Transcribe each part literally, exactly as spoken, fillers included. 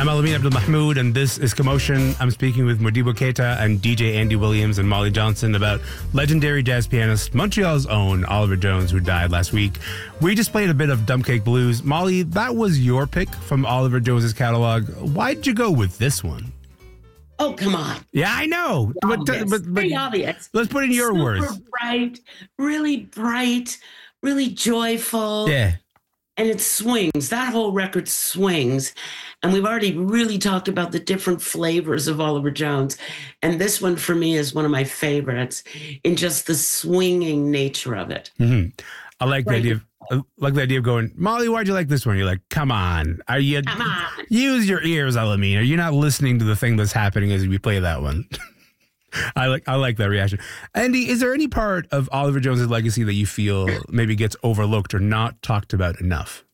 I'm Alameen Abdul Mahmoud, and this is Commotion. I'm speaking with Modibo Keita and D J Andy Williams and Molly Johnson about legendary jazz pianist, Montreal's own Oliver Jones, who died last week. We just played a bit of Dumb Cake Blues. Molly, that was your pick from Oliver Jones's catalog. Why'd you go with this one? Oh, come on. Yeah, I know. But, Obvious. but, but Very obvious. Let's put it in your Super words. bright, really bright, really joyful. Yeah. And it swings. That whole record swings. And we've already really talked about the different flavors of Oliver Jones. And this one for me is one of my favorites in just the swinging nature of it. Mm-hmm. I like the Right. idea of I like the idea of going, Molly, why'd you like this one? You're like, come on. Are you Come on. use your ears, Alameen. Are you not listening to the thing that's happening as we play that one? I like I like that reaction. Andy, is there any part of Oliver Jones's legacy that you feel maybe gets overlooked or not talked about enough?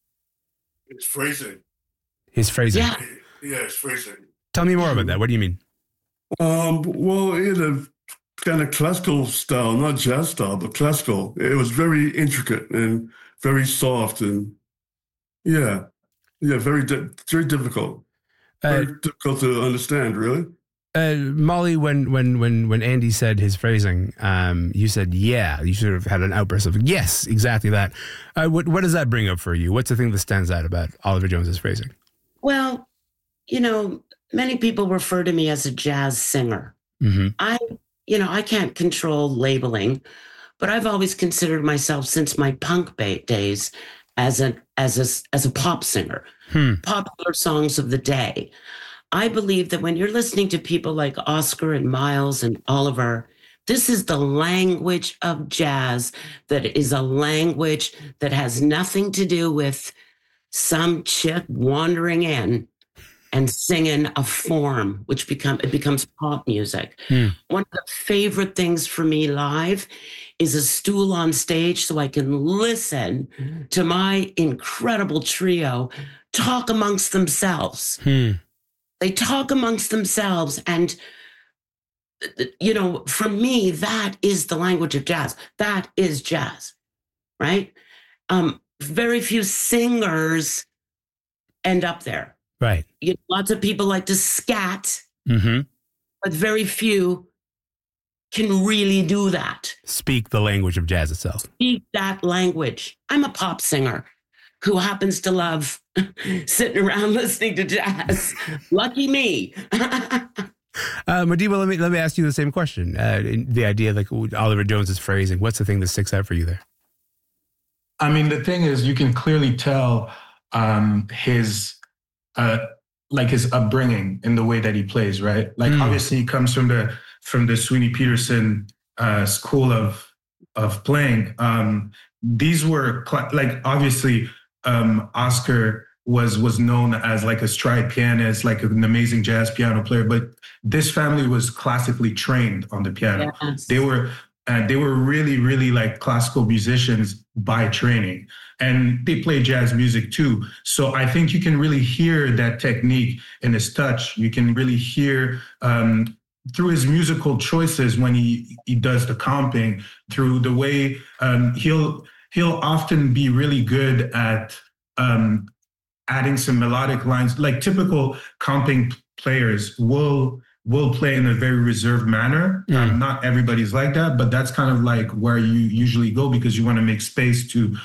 It's phrasing. His phrasing. Yeah. Yeah, it's phrasing. Tell me more about that. What do you mean? Um, well, in a kind of classical style, not jazz style, but classical. It was very intricate and very soft, and yeah, yeah, very di- very difficult, very Uh, difficult to understand, really. uh, Molly, when when when when Andy said his phrasing, um, you said, yeah. You sort of had an outburst of, yes, exactly that. Uh, what what does that bring up for you? What's the thing that stands out about Oliver Jones's phrasing? Well, you know, many people refer to me as a jazz singer. Mm-hmm. I, you know, I can't control labeling, but I've always considered myself since my punk ba- days as a as a as a pop singer. Hmm. Popular songs of the day. I believe that when you're listening to people like Oscar and Miles and Oliver, this is the language of jazz that is a language that has nothing to do with some chick wandering in and singing a form, which become it becomes pop music. Hmm. One of the favorite things for me live is a stool on stage so I can listen to my incredible trio talk amongst themselves. Hmm. They talk amongst themselves. And, you know, for me, that is the language of jazz. That is jazz, right? Um, very few singers end up there. Right. You know, lots of people like to scat, Mm-hmm. but very few can really do that. Speak the language of jazz itself. Speak that language. I'm a pop singer who happens to love sitting around listening to jazz. Lucky me. Uh, Modibo, let me let me ask you the same question. Uh, the idea, like Oliver Jones's phrasing, what's the thing that sticks out for you there? I mean, the thing is, you can clearly tell um, his, uh, like his upbringing in the way that he plays, right? Like, Mm. obviously, he comes from the from the Sweeney Peterson uh, school of of playing. Um, these were cl- like obviously um, Oscar was was known as like a stride pianist, like an amazing jazz piano player, but this family was classically trained on the piano. Yes. They were uh, they were really, really like classical musicians by training, and they play jazz music too. So I think you can really hear that technique in his touch. You can really hear um, through his musical choices when he he does the comping, through the way um, he'll he'll often be really good at um, adding some melodic lines. Like typical comping players will will play in a very reserved manner. Mm. Um, not everybody's like that, but that's kind of like where you usually go because you want to make space to